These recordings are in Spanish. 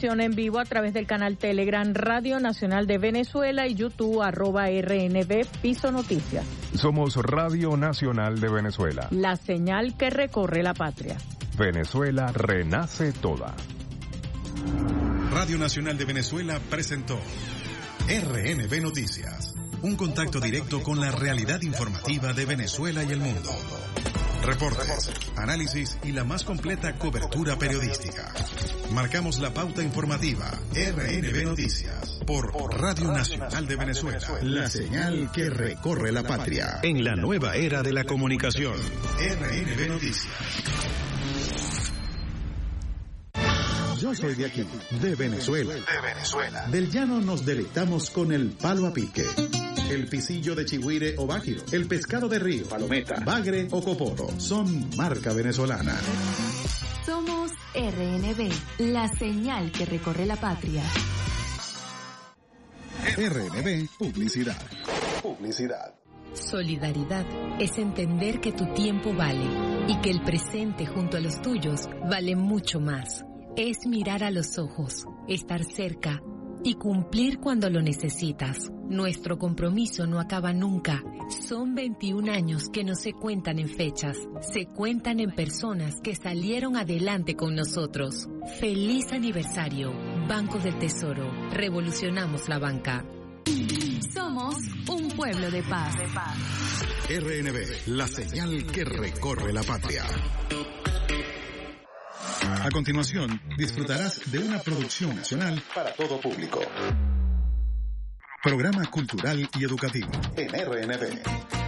transmisión en vivo a través del canal Telegram Radio Nacional de Venezuela y YouTube @RNB Piso Noticias. Somos Radio Nacional de Venezuela. La señal que recorre la patria. Venezuela renace toda. Radio Nacional de Venezuela presentó RNB Noticias. Un contacto directo con la realidad informativa de Venezuela y el mundo. Reportes, análisis y la más completa cobertura periodística. Marcamos la pauta informativa. RNB Noticias por Radio Nacional de Venezuela. La señal que recorre la patria en la nueva era de la comunicación. RNB Noticias. Yo soy de aquí, de Venezuela. Del llano nos deleitamos con el palo a pique, el pisillo de chigüire o báquiro, el pescado de río, palometa, bagre o coporo. Son marca venezolana. Somos RNB, la señal que recorre la patria. RNB Publicidad. Solidaridad es entender que tu tiempo vale y que el presente junto a los tuyos vale mucho más. Es mirar a los ojos, estar cerca y cumplir cuando lo necesitas. Nuestro compromiso no acaba nunca. Son 21 años que no se cuentan en fechas, se cuentan en personas que salieron adelante con nosotros. ¡Feliz aniversario! Banco del Tesoro. Revolucionamos la banca. Somos un pueblo de paz. RNB, la señal que recorre la patria. A continuación, disfrutarás de una producción nacional para todo público. Programa cultural y educativo en RNB.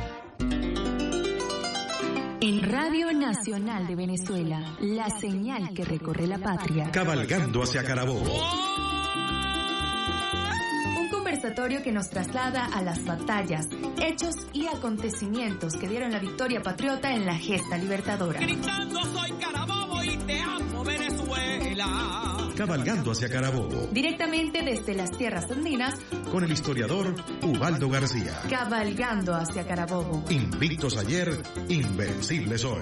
En Radio Nacional de Venezuela, la señal que recorre la patria. Cabalgando hacia Carabobo. Un conversatorio que nos traslada a las batallas, hechos y acontecimientos que dieron la victoria patriota en la gesta libertadora. Gritando soy Carabobo y te amo Venezuela. Cabalgando hacia Carabobo. Directamente desde las tierras andinas, con el historiador Ubaldo García. Cabalgando hacia Carabobo. Invictos ayer, invencibles hoy.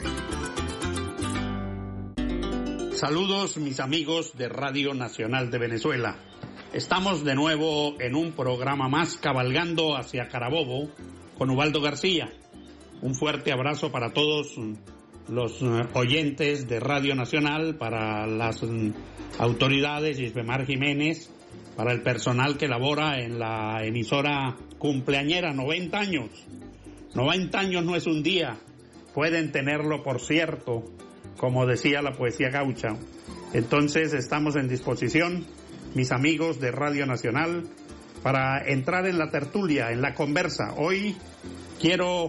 Saludos mis amigos de Radio Nacional de Venezuela. Estamos de nuevo en un programa más, Cabalgando hacia Carabobo, con Ubaldo García. Un fuerte abrazo para todos los oyentes de Radio Nacional, para las autoridades, Isbemar Jiménez, para el personal que labora en la emisora cumpleañera, 90 años. 90 años no es un día, pueden tenerlo por cierto, como decía la poesía gaucha. Entonces estamos en disposición, mis amigos de Radio Nacional, para entrar en la tertulia, en la conversa. Hoy quiero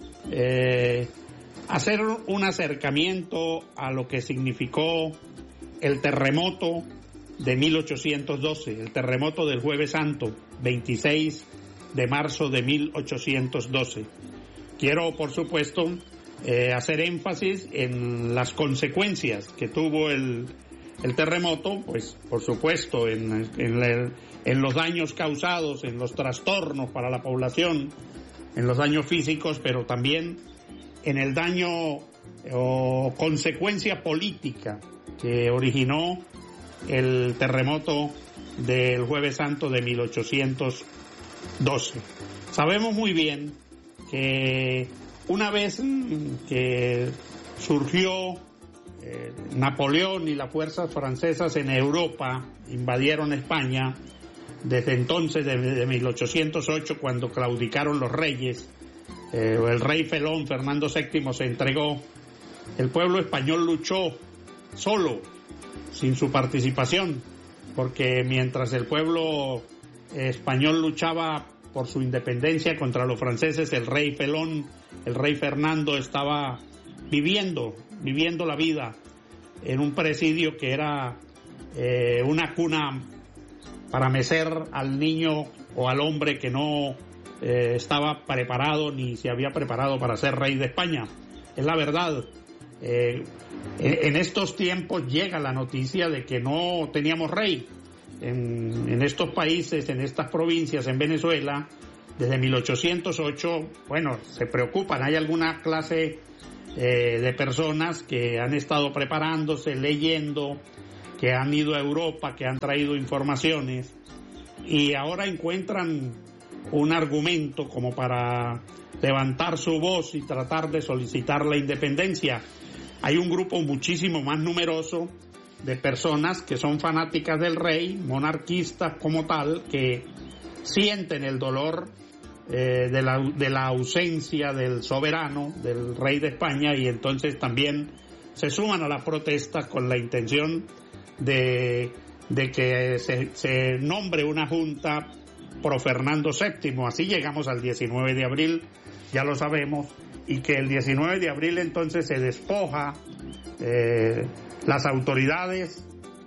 hacer un acercamiento a lo que significó el terremoto de 1812, el terremoto del Jueves Santo, 26 de marzo de 1812. Quiero, por supuesto, hacer énfasis en las consecuencias que tuvo el terremoto, pues por supuesto en los daños causados, en los trastornos para la población, en los daños físicos, pero también en el daño o consecuencia política que originó el terremoto del Jueves Santo de 1812. Sabemos muy bien que una vez que surgió Napoleón y las fuerzas francesas en Europa invadieron España, desde entonces, de 1808, cuando claudicaron los reyes, el rey felón Fernando VII se entregó, el pueblo español luchó solo, sin su participación, porque mientras el pueblo español luchaba por su independencia contra los franceses, el rey felón, el rey Fernando, estaba viviendo la vida en un presidio que era una cuna para mecer al niño o al hombre que no estaba preparado ni se había preparado para ser rey de España. Es la verdad. En estos tiempos llega la noticia de que no teníamos rey en estos países, en estas provincias, en Venezuela, desde 1808. Bueno, se preocupan, hay alguna clase de personas que han estado preparándose, leyendo, que han ido a Europa, que han traído informaciones y ahora encuentran un argumento como para levantar su voz y tratar de solicitar la independencia. Hay un grupo muchísimo más numeroso de personas que son fanáticas del rey, monarquistas como tal, que sienten el dolor de la ausencia del soberano, del rey de España, y entonces también se suman a las protestas con la intención de que se nombre una junta pro Fernando VII. Así llegamos al 19 de abril, ya lo sabemos, y que el 19 de abril entonces se despoja las autoridades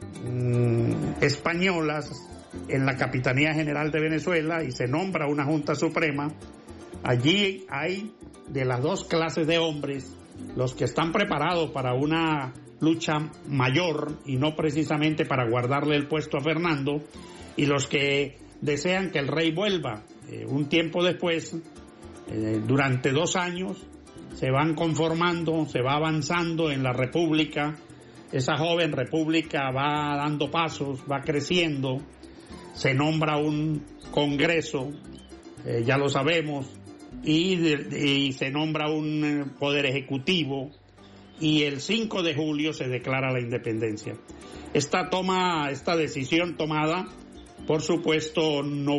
españolas en la Capitanía General de Venezuela y se nombra una Junta Suprema. Allí hay de las dos clases de hombres, los que están preparados para una lucha mayor y no precisamente para guardarle el puesto a Fernando, y los que desean que el rey vuelva. Un tiempo después, durante 2 años, se van conformando, se va avanzando en la república. Esa joven república va dando pasos, va creciendo, se nombra un congreso, ya lo sabemos, y se nombra un poder ejecutivo, y el 5 de julio se declara la independencia. Esta decisión tomada, por supuesto, no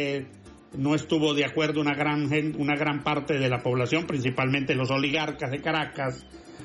estuvo de acuerdo una gran parte de la población, principalmente los oligarcas de Caracas.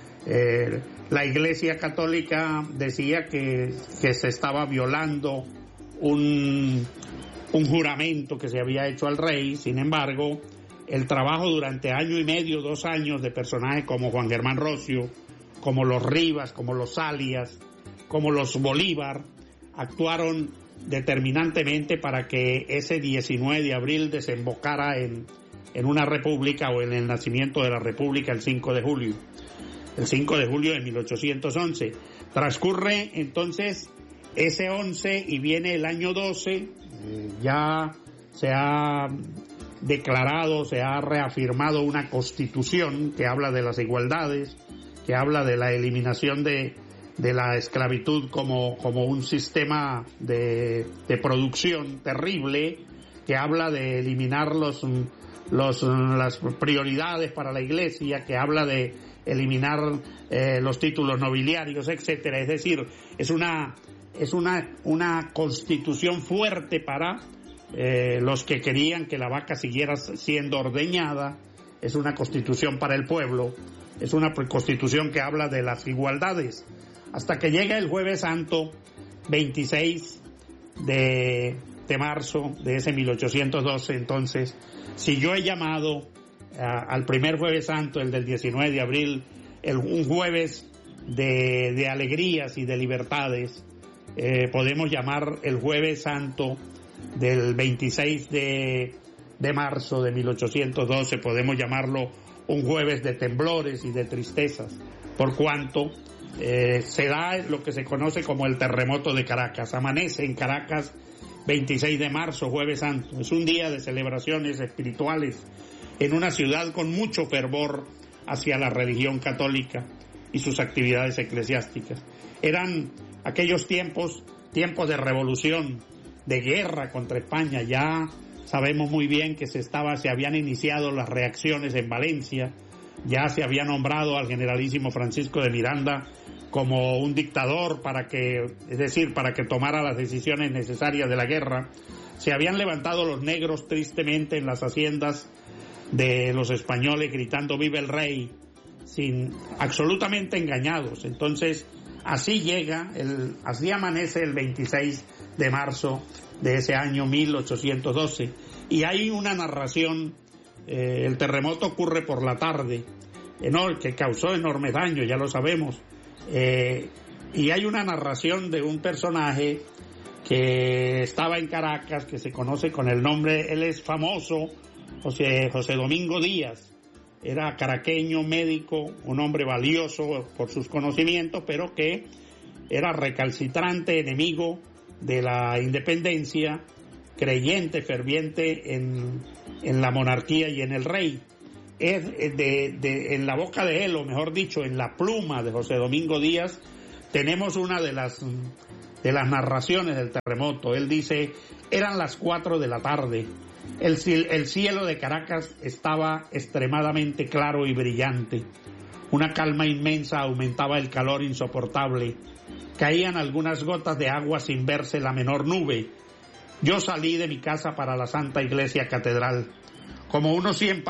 La Iglesia Católica decía que se estaba violando un juramento que se había hecho al rey. Sin embargo, el trabajo durante 1 año y medio, 2 años, de personajes como Juan Germán Rocio, como los Rivas, como los Alias, como los Bolívar, actuaron determinantemente para que ese 19 de abril desembocara en una república, o en el nacimiento de la república el 5 de julio. El 5 de julio de 1811. Transcurre entonces ese 11 y viene el año 12, ya se ha declarado, se ha reafirmado una constitución que habla de las igualdades, que habla de la eliminación de la esclavitud como un sistema de producción terrible, que habla de eliminar las prioridades para la Iglesia, que habla de eliminar los títulos nobiliarios, etcétera. Es decir, es una constitución fuerte para los que querían que la vaca siguiera siendo ordeñada. Es una constitución para el pueblo, es una constitución que habla de las igualdades, hasta que llega el Jueves Santo, 26 de marzo de ese 1812. Entonces, si yo he llamado al primer Jueves Santo, el del 19 de abril, un jueves de alegrías y de libertades, podemos llamar el Jueves Santo del 26 de marzo de 1812, podemos llamarlo un jueves de temblores y de tristezas, por cuanto se da lo que se conoce como el terremoto de Caracas. Amanece en Caracas 26 de marzo, Jueves Santo. Es un día de celebraciones espirituales en una ciudad con mucho fervor hacia la religión católica y sus actividades eclesiásticas. Eran aquellos tiempos de revolución, de guerra contra España. Ya sabemos muy bien que se habían iniciado las reacciones en Valencia, ya se había nombrado al generalísimo Francisco de Miranda como un dictador para que tomara las decisiones necesarias de la guerra. Se habían levantado los negros tristemente en las haciendas de los españoles gritando "Viva el rey", absolutamente engañados. Entonces, así amanece el 26 de marzo de ese año 1812. Y hay una narración, el terremoto ocurre por la tarde, que causó enorme daño, ya lo sabemos. Y hay una narración de un personaje que estaba en Caracas, que se conoce con el nombre, él es famoso, José Domingo Díaz. Era caraqueño, médico, un hombre valioso por sus conocimientos, pero que era recalcitrante, enemigo de la independencia, creyente, ferviente en la monarquía y en el rey. En la boca de él, o mejor dicho, en la pluma de José Domingo Díaz, tenemos una de las narraciones del terremoto. Él dice: eran las 4 de la tarde. El cielo de Caracas estaba extremadamente claro y brillante. Una calma inmensa aumentaba el calor insoportable. Caían algunas gotas de agua sin verse la menor nube. Yo salí de mi casa para la Santa Iglesia Catedral. Como unos 100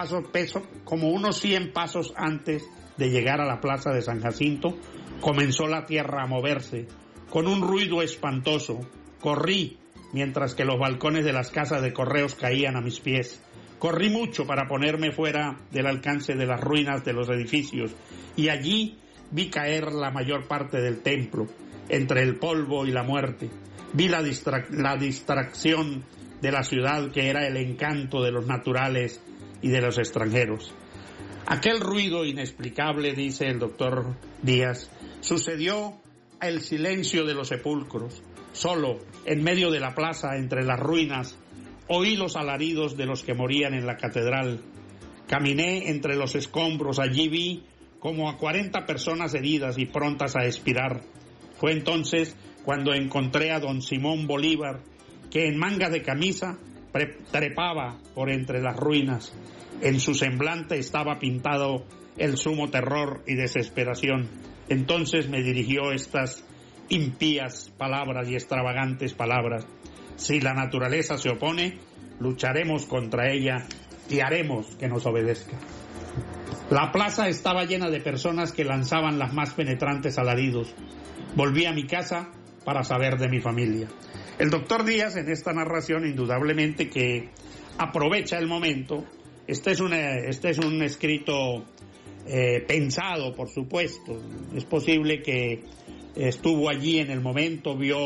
pasos antes de llegar a la plaza de San Jacinto, comenzó la tierra a moverse, con un ruido espantoso. Corrí, mientras que los balcones de las casas de correos caían a mis pies. Corrí mucho para ponerme fuera del alcance de las ruinas de los edificios, y allí vi caer la mayor parte del templo, entre el polvo y la muerte. Vi la distracción de la ciudad, que era el encanto de los naturales y de los extranjeros. Aquel ruido inexplicable, dice el doctor Díaz, sucedió al silencio de los sepulcros. Solo, en medio de la plaza, entre las ruinas, oí los alaridos de los que morían en la catedral. Caminé entre los escombros, allí vi como a 40 personas heridas y prontas a expirar. Fue entonces cuando encontré a don Simón Bolívar, que en mangas de camisa trepaba por entre las ruinas. En su semblante estaba pintado el sumo terror y desesperación. Entonces me dirigió estas impías palabras y extravagantes palabras: si la naturaleza se opone, lucharemos contra ella y haremos que nos obedezca. La plaza estaba llena de personas que lanzaban las más penetrantes alaridos. Volví a mi casa para saber de mi familia. El doctor Díaz, en esta narración, indudablemente que aprovecha el momento. Este es un escrito pensado, por supuesto. Es posible que estuvo allí en el momento, vio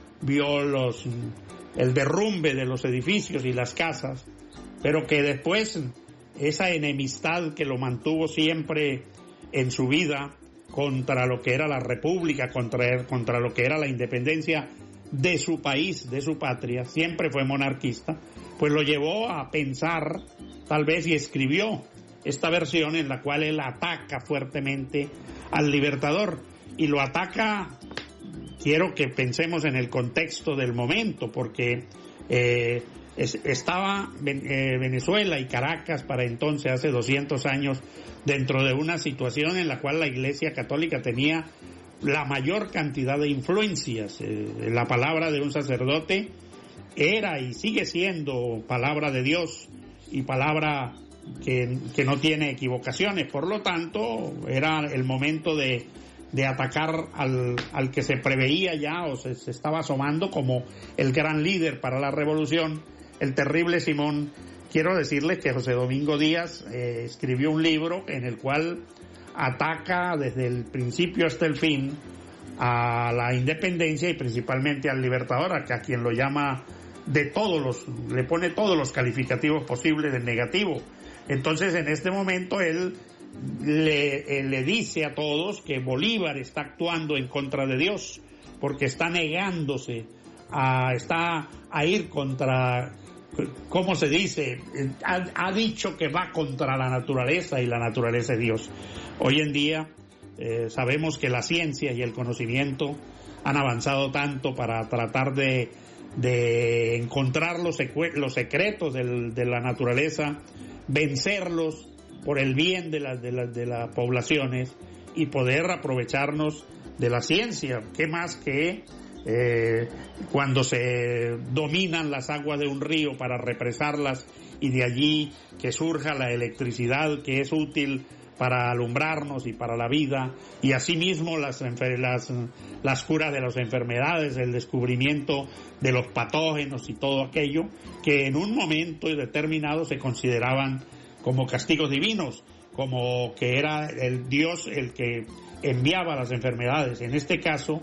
el derrumbe de los edificios y las casas, pero que después esa enemistad que lo mantuvo siempre en su vida contra lo que era la república, contra lo que era la independencia de su país, de su patria, siempre fue monarquista, pues lo llevó a pensar, tal vez, y escribió esta versión en la cual él ataca fuertemente al Libertador, y lo ataca, quiero que pensemos en el contexto del momento, porque estaba Venezuela y Caracas para entonces, hace 200 años, dentro de una situación en la cual la Iglesia Católica tenía la mayor cantidad de influencias. La palabra de un sacerdote era y sigue siendo palabra de Dios y palabra que no tiene equivocaciones. Por lo tanto, era el momento de atacar al que se preveía ya o se estaba asomando como el gran líder para la revolución, el terrible Simón. Quiero decirles que José Domingo Díaz escribió un libro en el cual ataca desde el principio hasta el fin a la independencia y principalmente al Libertador, a quien lo llama le pone todos los calificativos posibles de negativo. Entonces, en este momento él le dice a todos que Bolívar está actuando en contra de Dios, porque está negándose a ir contra, ¿cómo se dice? Ha dicho que va contra la naturaleza, y la naturaleza es Dios. Hoy en día sabemos que la ciencia y el conocimiento han avanzado tanto para tratar de encontrar los secretos de la naturaleza, vencerlos por el bien de las poblaciones y poder aprovecharnos de la ciencia. ¿Qué más que cuando se dominan las aguas de un río para represarlas y de allí que surja la electricidad que es útil para alumbrarnos y para la vida, y asimismo las curas de las enfermedades, el descubrimiento de los patógenos y todo aquello que en un momento determinado se consideraban como castigos divinos, como que era el Dios el que enviaba las enfermedades. En este caso,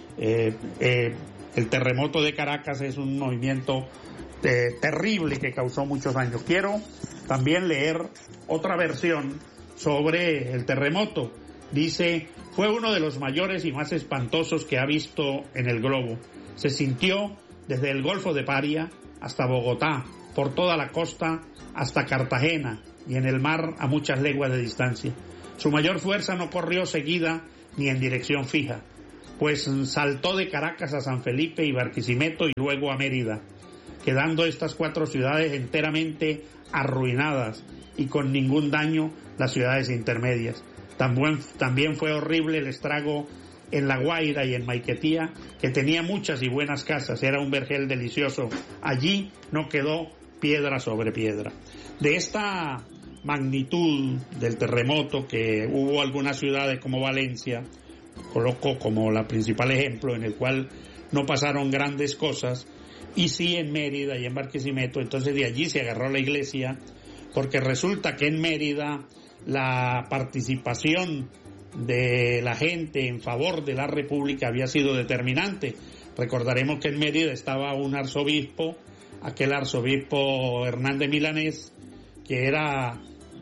el terremoto de Caracas es un movimiento terrible que causó muchos daños. Quiero también leer otra versión sobre el terremoto. Dice: fue uno de los mayores y más espantosos que ha visto en el globo. Se sintió desde el Golfo de Paria hasta Bogotá, por toda la costa hasta Cartagena y en el mar a muchas leguas de distancia. Su mayor fuerza no corrió seguida ni en dirección fija. pues saltó de Caracas a San Felipe y Barquisimeto y luego a Mérida, quedando estas 4 ciudades enteramente arruinadas y con ningún daño las ciudades intermedias. También fue horrible el estrago en La Guaira y en Maiquetía, que tenía muchas y buenas casas, era un vergel delicioso. Allí no quedó piedra sobre piedra. De esta magnitud del terremoto, que hubo algunas ciudades como Valencia, coloco como la principal ejemplo, en el cual no pasaron grandes cosas, y sí en Mérida y en Barquisimeto. Entonces de allí se agarró la iglesia, porque resulta que en Mérida la participación de la gente en favor de la República había sido determinante. Recordaremos que en Mérida estaba un arzobispo, aquel arzobispo Hernández Milanés, que era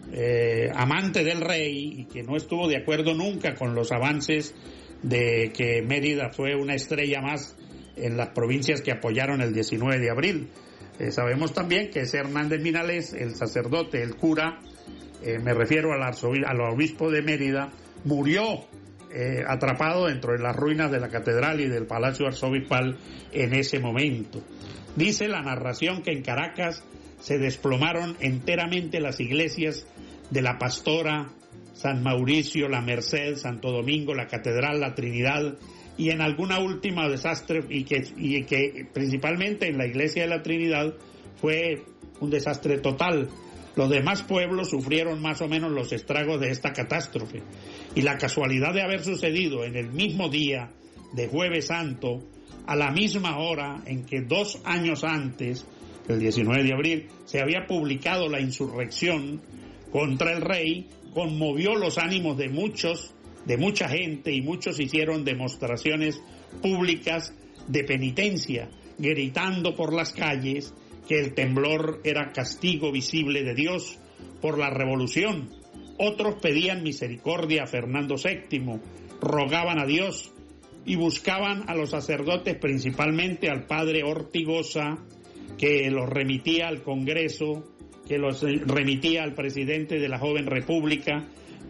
amante del rey y que no estuvo de acuerdo nunca con los avances de que Mérida fue una estrella más en las provincias que apoyaron el 19 de abril. Sabemos también que ese Hernández Milanés, el sacerdote, el cura, me refiero al obispo de Mérida, murió atrapado dentro de las ruinas de la catedral y del palacio arzobispal en ese momento. Dice la narración que en Caracas se desplomaron enteramente las iglesias de la Pastora, San Mauricio, la Merced, Santo Domingo, la Catedral, la Trinidad, y en alguna última desastre, y que principalmente en la iglesia de la Trinidad fue un desastre total. Los demás pueblos sufrieron más o menos los estragos de esta catástrofe, y la casualidad de haber sucedido en el mismo día de Jueves Santo, a la misma hora en que 2 años antes, el 19 de abril, se había publicado la insurrección contra el rey, conmovió los ánimos de mucha gente, y muchos hicieron demostraciones públicas de penitencia, gritando por las calles que el temblor era castigo visible de Dios por la revolución. Otros pedían misericordia a Fernando VII, rogaban a Dios y buscaban a los sacerdotes, principalmente al padre Ortigosa, que los remitía al Congreso, que los remitía al presidente de la joven república,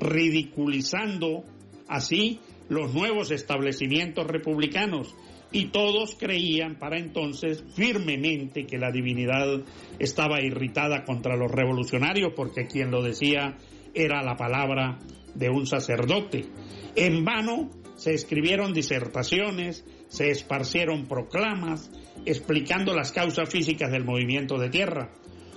ridiculizando así los nuevos establecimientos republicanos, y todos creían para entonces firmemente que la divinidad estaba irritada contra los revolucionarios, porque quien lo decía era la palabra de un sacerdote. En vano se escribieron disertaciones, se esparcieron proclamas explicando las causas físicas del movimiento de tierra.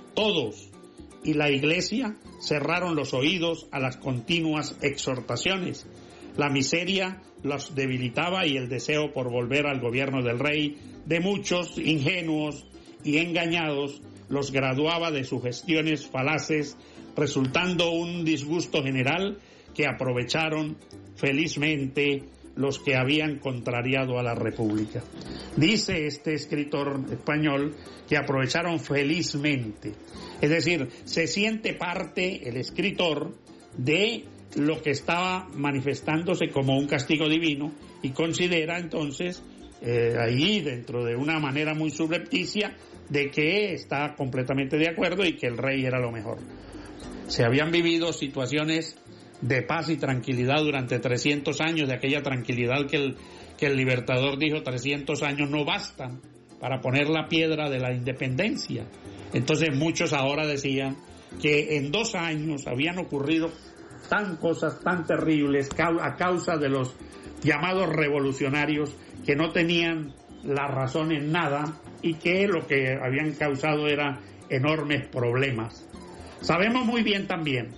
Todos y la iglesia cerraron los oídos a las continuas exhortaciones. La miseria los debilitaba y el deseo por volver al gobierno del rey de muchos ingenuos y engañados los graduaba de sugestiones falaces, resultando un disgusto general que aprovecharon felizmente los que habían contrariado a la República. Dice este escritor español que aprovecharon felizmente, es decir, se siente parte el escritor de lo que estaba manifestándose como un castigo divino, y considera entonces ahí, dentro de una manera muy subrepticia, de que está completamente de acuerdo y que el rey era lo mejor. Se habían vivido situaciones de paz y tranquilidad durante 300 años, de aquella tranquilidad que el Libertador dijo: 300 años no bastan para poner la piedra de la independencia. Entonces muchos ahora decían que en 2 años habían ocurrido cosas tan terribles a causa de los llamados revolucionarios, que no tenían la razón en nada y que lo que habían causado era enormes problemas. Sabemos muy bien también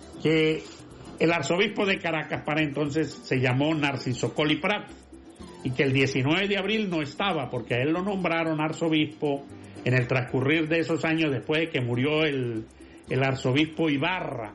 que el arzobispo de Caracas para entonces se llamó Narciso Colli Prat, y que el 19 de abril no estaba, porque a él lo nombraron arzobispo en el transcurrir de esos años después de que murió el arzobispo Ibarra,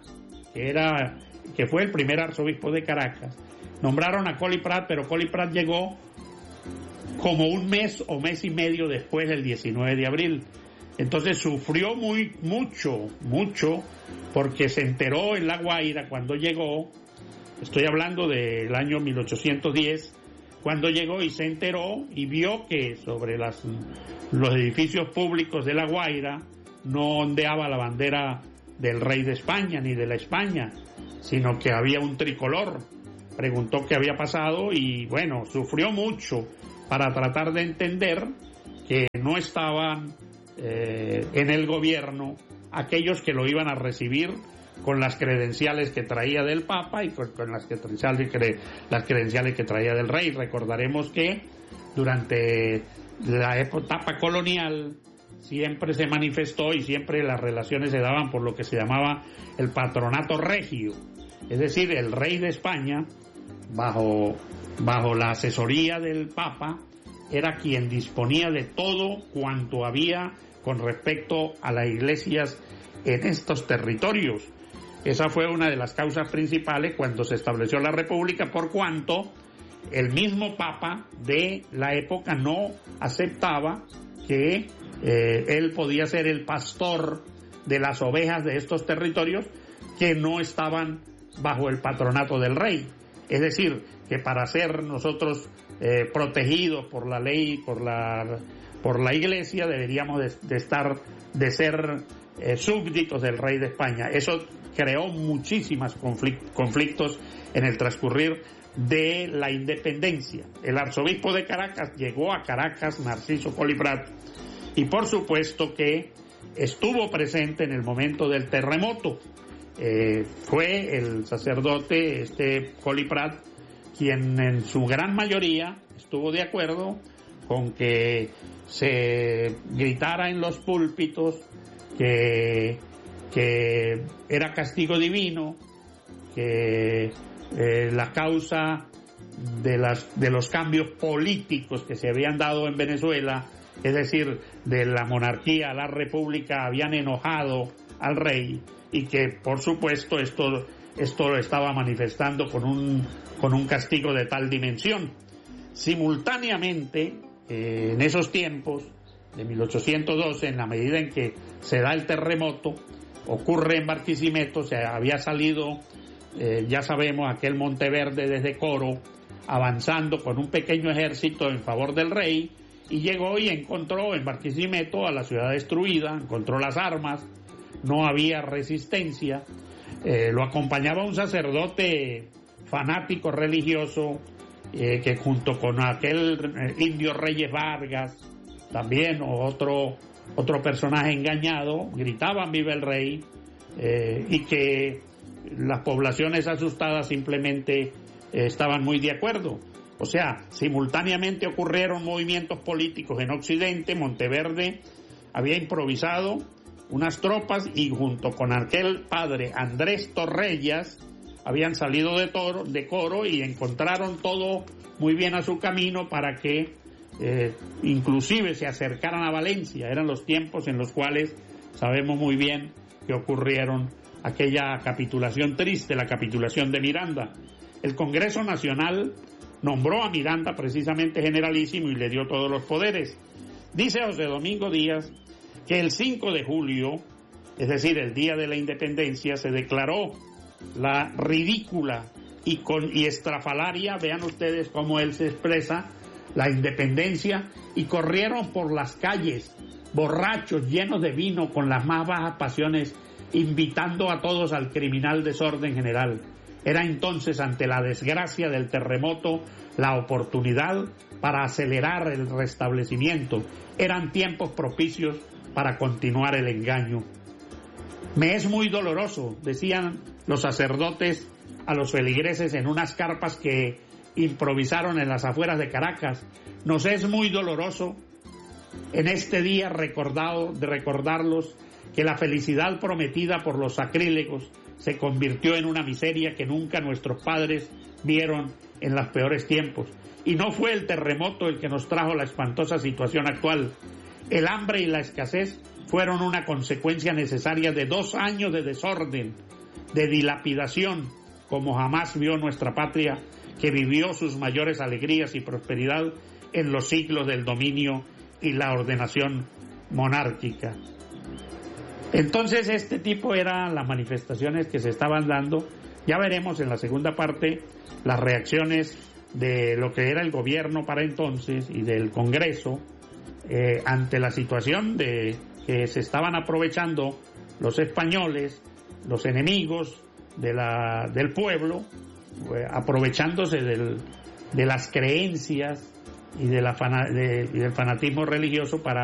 que fue el primer arzobispo de Caracas. Nombraron a Colli Prat, pero Colli Prat llegó como un mes o mes y medio después del 19 de abril. Entonces sufrió mucho, porque se enteró en La Guaira cuando llegó, estoy hablando del año 1810, cuando llegó y se enteró y vio que sobre los edificios públicos de La Guaira no ondeaba la bandera del rey de España ni de la España, sino que había un tricolor preguntó qué había pasado y bueno, sufrió mucho para tratar de entender que no estaban en el gobierno aquellos que lo iban a recibir con las credenciales que traía del Papa y con las credenciales que traía del Rey. Recordaremos que durante la etapa colonial siempre se manifestó y siempre las relaciones se daban por lo que se llamaba el patronato regio, es decir, el rey de España, bajo la asesoría del Papa, era quien disponía de todo cuanto había con respecto a las iglesias en estos territorios. Esa fue una de las causas principales cuando se estableció la República, por cuanto el mismo Papa de la época no aceptaba que él podía ser el pastor de las ovejas de estos territorios que no estaban bajo el patronato del rey. Es decir, que para ser nosotros protegidos por la ley, por la iglesia, deberíamos de ser súbditos del rey de España. Eso creó muchísimos conflictos en el transcurrir de la independencia. El arzobispo de Caracas llegó a Caracas, Narciso Coliprat, y por supuesto que estuvo presente en el momento del terremoto. Fue el sacerdote Coliprat quien en su gran mayoría estuvo de acuerdo con que se gritara en los púlpitos que era castigo divino, que la causa de los cambios políticos que se habían dado en Venezuela, es decir, de la monarquía a la república, habían enojado al rey y que por supuesto esto lo estaba manifestando con un castigo de tal dimensión. Simultáneamente, en esos tiempos de 1812, en la medida en que se da el terremoto, ocurre en Barquisimeto, se había salido, ya sabemos, aquel Monteverde desde Coro, avanzando con un pequeño ejército en favor del rey, y llegó y encontró en Barquisimeto a la ciudad destruida, encontró las armas, no había resistencia, lo acompañaba un sacerdote fanático religioso que junto con aquel indio Reyes Vargas, también otro personaje engañado, gritaban viva el rey, y que las poblaciones asustadas simplemente estaban muy de acuerdo. O sea, simultáneamente ocurrieron movimientos políticos en Occidente. Monteverde había improvisado unas tropas y junto con aquel padre Andrés Torrellas habían salido de Coro y encontraron todo muy bien a su camino para que inclusive se acercaran a Valencia. Eran los tiempos en los cuales sabemos muy bien que ocurrieron aquella capitulación triste, la capitulación de Miranda. El Congreso Nacional nombró a Miranda precisamente generalísimo y le dio todos los poderes. Dice José Domingo Díaz que el 5 de julio, es decir, el día de la independencia, se declaró la ridícula y estrafalaria, vean ustedes cómo él se expresa, la independencia, y corrieron por las calles borrachos, llenos de vino, con las más bajas pasiones, invitando a todos al criminal desorden general. Era entonces, ante la desgracia del terremoto, la oportunidad para acelerar el restablecimiento. Eran tiempos propicios para continuar el engaño. Me es muy doloroso, decían los sacerdotes a los feligreses en unas carpas que improvisaron en las afueras de Caracas. Nos es muy doloroso en este día recordarlos que la felicidad prometida por los sacrílegos se convirtió en una miseria que nunca nuestros padres vieron en los peores tiempos. Y no fue el terremoto el que nos trajo la espantosa situación actual. El hambre y la escasez fueron una consecuencia necesaria de 2 años de desorden, de dilapidación, como jamás vio nuestra patria, que vivió sus mayores alegrías y prosperidad en los siglos del dominio y la ordenación monárquica. Entonces, este tipo eran las manifestaciones que se estaban dando. Ya veremos en la segunda parte las reacciones de lo que era el gobierno para entonces y del Congreso ante la situación de que se estaban aprovechando los españoles, los enemigos del pueblo, aprovechándose de las creencias y del fanatismo religioso para